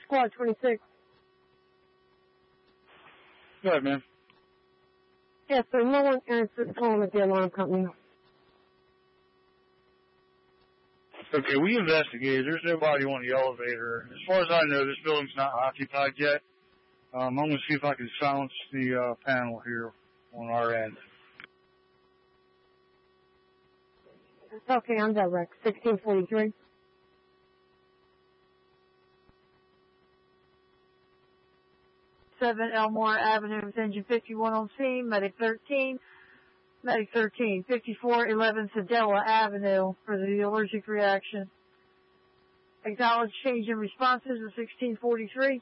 Squad 26. Go ahead, man. Yes, sir. No one answered calling at the alarm company. Okay, we investigated. There's nobody on the elevator. As far as I know, this building's not occupied yet. I'm going to see if I can silence the panel here on our end. Okay, I'm direct. 1643. Elmore Avenue with engine 51 on scene, medic 13, 5411 Sedella Avenue for the allergic reaction. Acknowledge change in responses of 1643.